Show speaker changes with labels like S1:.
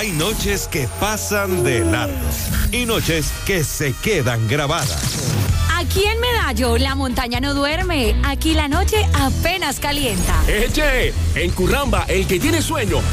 S1: Hay noches que pasan de largo y noches que se quedan grabadas.
S2: Aquí en Medallo, la montaña no duerme. Aquí la noche apenas calienta.
S3: Eche, en Curramba, el que tiene sueño